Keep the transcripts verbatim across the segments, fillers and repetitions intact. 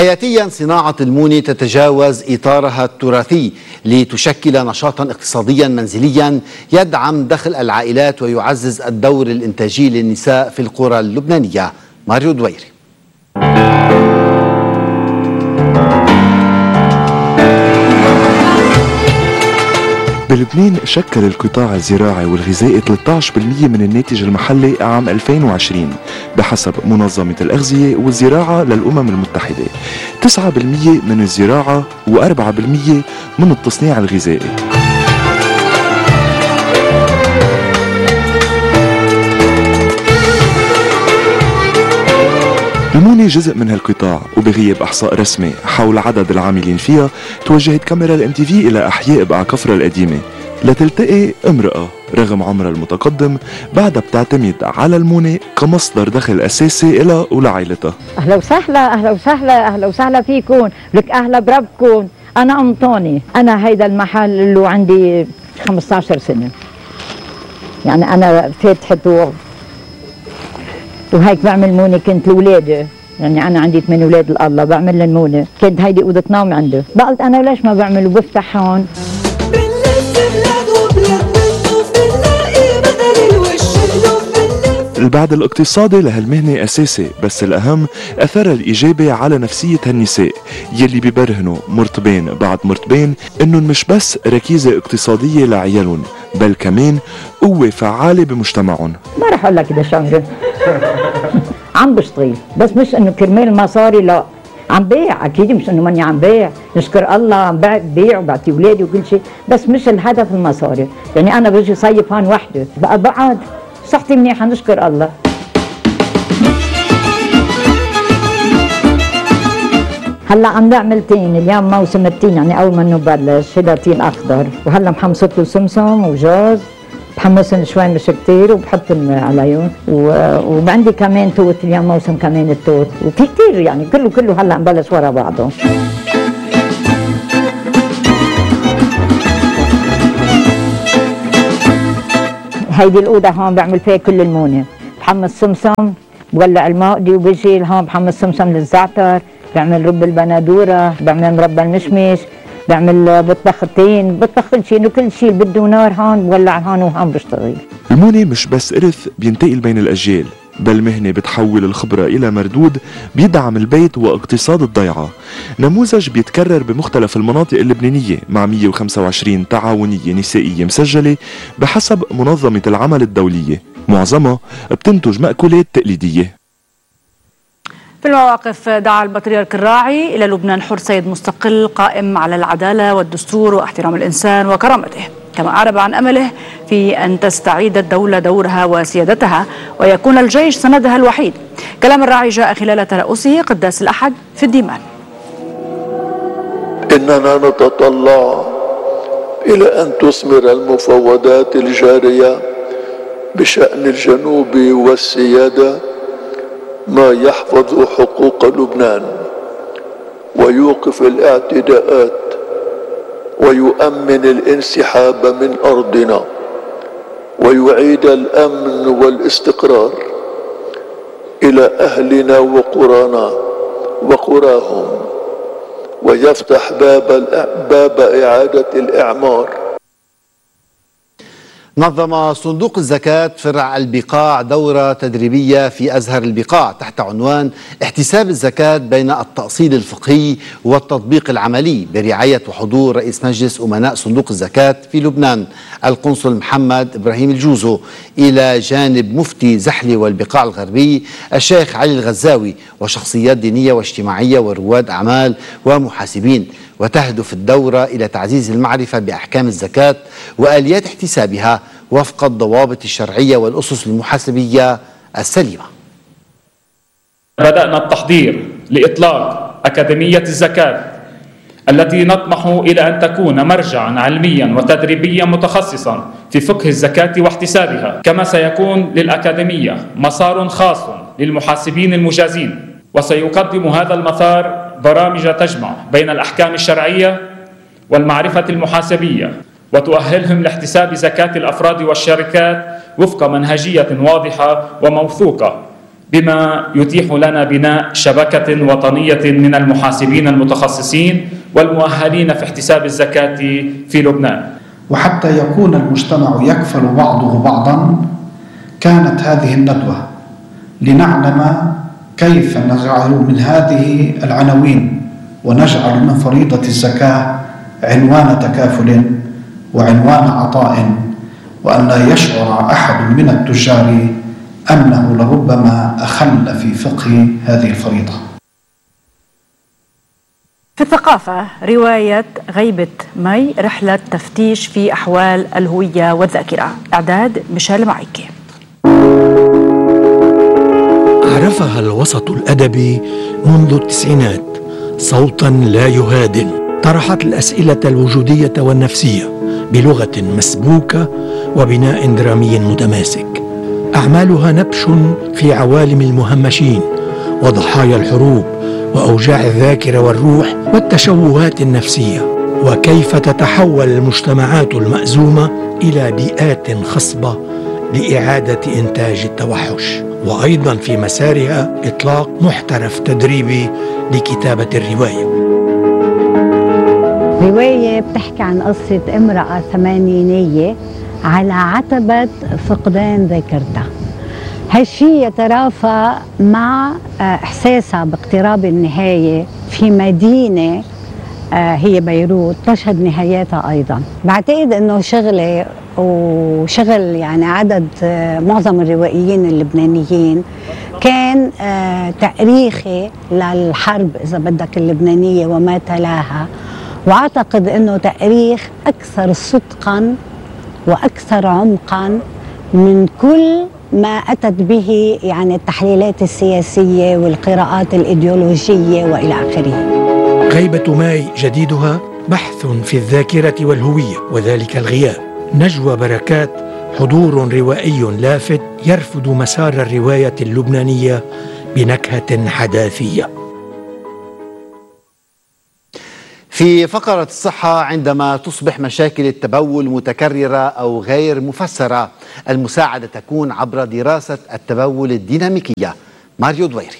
حياتيا صناعة المونة تتجاوز إطارها التراثي لتشكل نشاطا اقتصاديا منزليا يدعم دخل العائلات ويعزز الدور الإنتاجي للنساء في القرى اللبنانية. ماريو دويري. بلبنان شكل القطاع الزراعي والغذائي ثلاثة عشر بالمئة من الناتج المحلي عام ألفين وعشرين بحسب منظمة الأغذية والزراعة للأمم المتحدة، تسعة بالمئة من الزراعة وأربعة بالمئة من التصنيع الغذائي. المونة جزء من هالقطاع، وبغياب إحصاء رسمي حول عدد العاملين فيها توجهت كاميرا الام تي في إلى أحياء بقع كفرة القديمة لتلتقي امرأة رغم عمرها المتقدم بعدها بتعتمد على المونة كمصدر دخل أساسي لها ولعائلتها. أهلا وسهلا أهلا وسهلا أهلا وسهلا فيكم، لك أهلا بربكم. أنا أم طوني، أنا هيدا المحل اللي عندي خمسة عشر سنة، يعني أنا فاتحته وهيك بعمل مونة. كنت لولادي، يعني أنا عندي ثمان أولاد الله بعمل لهم مونة، كنت هيدي أوضة نوم عنده، بقلت أنا ليش ما بعمل وبفتح هون. البعد الاقتصادي لهالمهنة أساسي، بس الأهم أثرها الإيجابي على نفسية هالنساء يلي بيبرهنوا مرتبين بعد مرتبين إنهم مش بس ركيزة اقتصادية لعيالهم، بل كمان قوة فعالة بمجتمعهم. ما رح أقول لك كده شغلة عم بشتغل، بس مش إنه كرمال المصاري، لا عم بيع أكيد، مش إنه ماني عم بيع، نشكر الله عم بيع وبعطي أولادي وكل شيء، بس مش الهدف المصاري. يعني أنا بجي صيف هون وحدة بقى بقعد صحتي منيحة نشكر الله. هلا عم نعمل تين، اليوم موسم التين، يعني أول ما نبلش هذا تين أخضر، وهلا محمصت له سمسم وجوز، بحمصن شوي مش كتير وبحطن عليهم، وعندي كمان توت، اليوم موسم كمان التوت، وفي كتير يعني كله كله هلا نبلش ورا بعضه. هيدي الأوضة هون بعمل فيها كل المونة، بحمص سمسم، بولع المقدي وبجي هون بحمص سمسم للزعتر، بعمل رب البندورة، بعمل مربى المشمش، بعمل بطبخ التين، بطبخ كل شيء، وكل شيء بده نار هون بولع هون وهون بشتغل. المونة مش بس إرث بينتقل بين الأجيال، بل مهنة بتحول الخبرة إلى مردود بيدعم البيت واقتصاد الضيعة. نموذج بيتكرر بمختلف المناطق اللبنانية مع مئة وخمسة وعشرين تعاونية نسائية مسجلة بحسب منظمة العمل الدولية، معظمها بتنتج مأكولات تقليدية. في المواقف دعا البطريرك الراعي إلى لبنان حر سيد مستقل قائم على العدالة والدستور واحترام الإنسان وكرامته، كما أعرب عن أمله في أن تستعيد الدولة دورها وسيادتها ويكون الجيش سندها الوحيد. كلام الراعي جاء خلال ترأسه قداس الأحد في الديمان. إننا نتطلع إلى أن تثمر المفاوضات الجارية بشأن الجنوب والسيادة ما يحفظ حقوق لبنان ويوقف الاعتداءات ويؤمن الانسحاب من أرضنا ويعيد الأمن والاستقرار إلى أهلنا وقرانا وقراهم ويفتح باب باب إعادة الإعمار. نظم صندوق الزكاة فرع البقاع دورة تدريبية في أزهر البقاع تحت عنوان احتساب الزكاة بين التأصيل الفقهي والتطبيق العملي برعاية وحضور رئيس مجلس أمناء صندوق الزكاة في لبنان القنصل محمد إبراهيم الجوزو، إلى جانب مفتي زحلي والبقاع الغربي الشيخ علي الغزاوي وشخصيات دينية واجتماعية ورواد أعمال ومحاسبين. وتهدف الدورة إلى تعزيز المعرفة بأحكام الزكاة وآليات احتسابها وفق الضوابط الشرعية والأسس المحاسبية السليمة. بدأنا التحضير لإطلاق أكاديمية الزكاة التي نطمح إلى أن تكون مرجعا علميا وتدريبيا متخصصا في فقه الزكاة واحتسابها، كما سيكون للأكاديمية مسار خاص للمحاسبين المجازين، وسيقدم هذا المسار برامج تجمع بين الأحكام الشرعية والمعرفة المحاسبية وتؤهلهم لاحتساب زكاة الأفراد والشركات وفق منهجية واضحة وموثوقة بما يتيح لنا بناء شبكة وطنية من المحاسبين المتخصصين والمؤهلين في احتساب الزكاة في لبنان. وحتى يكون المجتمع يكفل بعضه بعضا كانت هذه الندوة لنعلم كيف نجعل من هذه العناوين ونجعل من فريضة الزكاة عنوان تكافل وعنوان عطاء، وأن لا يشعر أحد من التجار أنه لربما أخل في فقه هذه الفريضة. في الثقافة رواية غيبة مي، رحلة تفتيش في أحوال الهوية والذاكرة. إعداد ميشيل معيكي. عرفها الوسط الأدبي منذ التسعينات صوتا لا يهادن، طرحت الأسئلة الوجودية والنفسية بلغة مسبوكة وبناء درامي متماسك. أعمالها نبش في عوالم المهمشين وضحايا الحروب وأوجاع الذاكرة والروح والتشوهات النفسية، وكيف تتحول المجتمعات المأزومة إلى بيئات خصبة لإعادة إنتاج التوحش. وأيضا في مسارها إطلاق محترف تدريبي لكتابة الرواية. رواية بتحكي عن قصة امرأة ثمانينية على عتبة فقدان ذاكرتها. هالشي يترافى مع إحساسها باقتراب النهاية في مدينة هي بيروت تشهد نهاياتها أيضا. بعتقد أنه شغلة وشغل يعني عدد معظم الروائيين اللبنانيين كان تأريخي للحرب إذا بدك اللبنانية وما تلاها، وأعتقد أنه تأريخ أكثر صدقا وأكثر عمقا من كل ما أتت به يعني التحليلات السياسية والقراءات الإيديولوجية وإلى آخره. غيبة ماي جديدها بحث في الذاكرة والهوية وذلك الغياب. نجوى بركات حضور روائي لافت يرفض مسار الرواية اللبنانية بنكهة حداثية. في فقرة الصحة، عندما تصبح مشاكل التبول متكررة أو غير مفسرة، المساعدة تكون عبر دراسة التبول الديناميكية. ماريو دويري.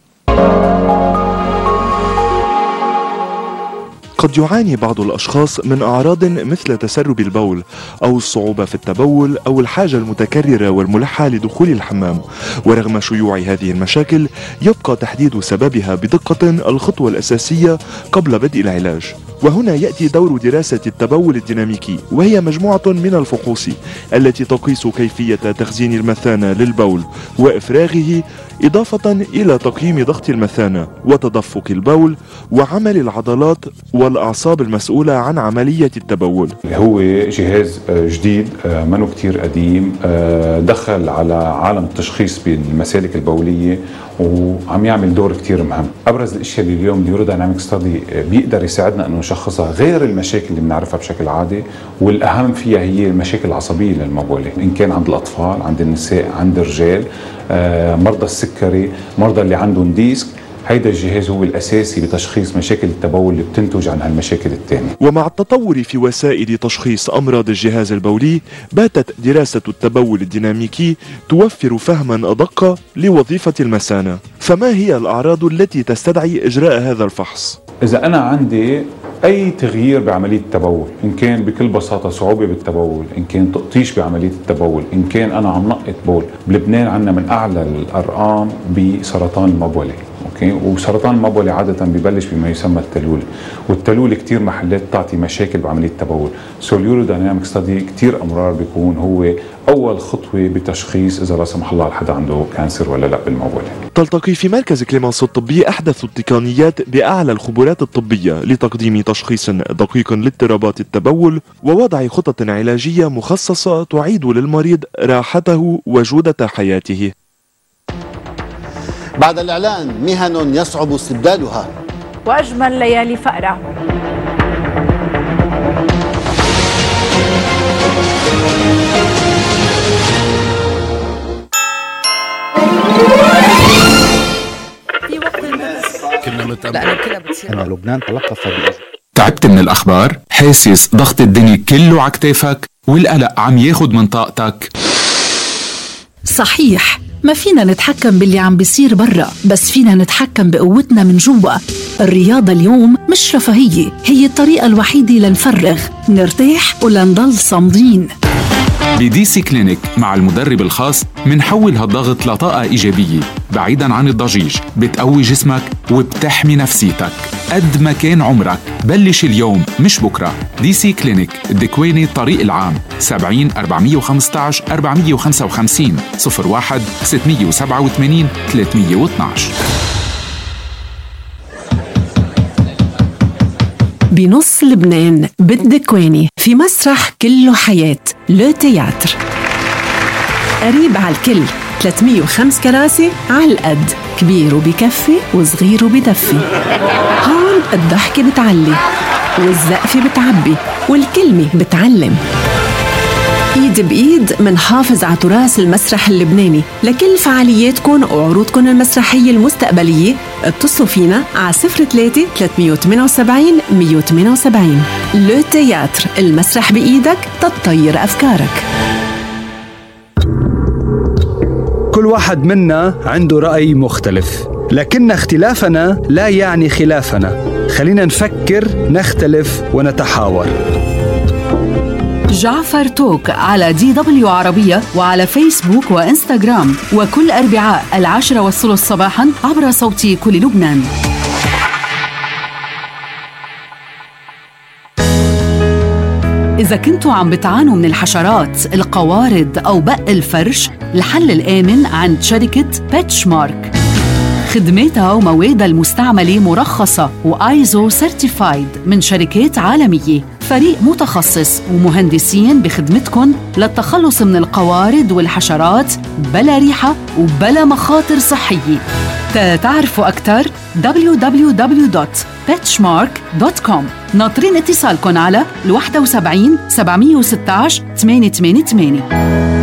قد يعاني بعض الأشخاص من أعراض مثل تسرب البول أو الصعوبة في التبول أو الحاجة المتكررة والملحة لدخول الحمام، ورغم شيوع هذه المشاكل يبقى تحديد سببها بدقة الخطوة الأساسية قبل بدء العلاج. وهنا يأتي دور دراسة التبول الديناميكي، وهي مجموعة من الفحوص التي تقيس كيفية تخزين المثانة للبول وإفراغه، إضافة إلى تقييم ضغط المثانة وتدفق البول وعمل العضلات والأعصاب المسؤولة عن عملية التبول. هو جهاز جديد منه كتير قديم، دخل على عالم التشخيص بالمسالك البولية وعم يعمل دور كتير مهم. أبرز الأشياء اللي اليوم اليورودايناميك ستادي بيقدر يساعدنا أنه نشخصها غير المشاكل اللي بنعرفها بشكل عادي، والأهم فيها هي المشاكل العصبية للمبولة، إن كان عند الأطفال، عند النساء، عند الرجال، مرضى السكري، مرضى اللي عندهم ديسك. هيدا الجهاز هو الأساسي بتشخيص مشاكل التبول اللي بتنتج عن هالمشاكل الثانية. ومع التطور في وسائل تشخيص أمراض الجهاز البولي، باتت دراسة التبول الديناميكي توفر فهما أدق لوظيفة المثانة. فما هي الأعراض التي تستدعي إجراء هذا الفحص؟ إذا أنا عندي أي تغيير بعملية التبول، إن كان بكل بساطة صعوبة بالتبول، إن كان تقطيش بعملية التبول، إن كان أنا عم نقط بول، بلبنان عنا من أعلى الأرقام بسرطان المبولة. اوكي، وسرطان المبولة عادة ببلش بما يسمى التلول، والتلول كتير محلات تعطي مشاكل بعملية التبول. سو اليورودايناميك ستادي كتير أمرار بيكون هو أول خطوة بتشخيص إذا لا سمح الله حدا عنده كانسر ولا لا بالمبولة. تلتقي في مركز كليمانسو الطبي أحدث التقنيات بأعلى الخبرات الطبية لتقديم تشخيص دقيق لاضطرابات التبول ووضع خطط علاجية مخصصة تعيد للمريض راحته وجودة حياته. بعد الإعلان، مهن يصعب استبدالها. وأجمل ليالي فأرة. في وقت كنا متابعين أن لبنان تلقف تعبت من الأخبار؟ حاسس ضغط الدنيا كله عكتافك والقلق عم ياخد من طاقتك؟ صحيح، ما فينا نتحكم باللي عم بيصير برا، بس فينا نتحكم بقوتنا من جوا. الرياضة اليوم مش رفاهية، هي الطريقة الوحيدة لنفرغ، نرتاح ولنضل صامدين. بدي سي كلينيك مع المدرب الخاص منحول هالضغط لطاقة إيجابية بعيداً عن الضجيج، بتقوي جسمك وبتحمي نفسيتك. قد ما كان عمرك بلش اليوم مش بكرة. دي سي كلينيك الدكواني الطريق العام سبعين أربعمية وخمستعش أربعمية وخمسة وخمسين صفر واحد ستمية وسبعة وثمانين ثلاثمية واثناعش. بنص لبنان بالدكواني في مسرح كله حياة لو تياتر، قريب على الكل، ثلاثمية وخمسة كراسي على القد، كبير وبكفي وصغير وبدفي. هون الضحكة بتعلي والزقفة بتعبي والكلمة بتعلم. ايد بايد منحافظ على تراث المسرح اللبناني. لكل فعالياتكم وعروضكم المسرحية المستقبلية اتصلوا فينا على صفر ثلاثة ثلاثمية وثمانية وسبعين مية وثمانية وسبعين. لو تياتر، المسرح بإيدك تطير أفكارك. كل واحد منا عنده رأي مختلف، لكن اختلافنا لا يعني خلافنا. خلينا نفكر، نختلف ونتحاور. جعفر توك على دي دبليو عربية وعلى فيسبوك وإنستغرام، وكل أربعاء العاشرة والثلث صباحا عبر صوتي كل لبنان. إذا كنتوا عم بتعانوا من الحشرات، القوارض أو بق الفرش، الحل الآمن عند شركة بيتشمارك. خدماتها وموادها المستعملة مرخصة وآيزو سيرتيفايد من شركات عالمية. فريق متخصص ومهندسين بخدمتكم للتخلص من القوارض والحشرات بلا ريحة وبلا مخاطر صحية. تعرفوا أكثر دبليو دبليو دبليو دوت بيتشمارك دوت كوم. ناطرين اتصالكم على واحد سبعين سبعمية وستة عشر ثمانية ثمانية ثمانية.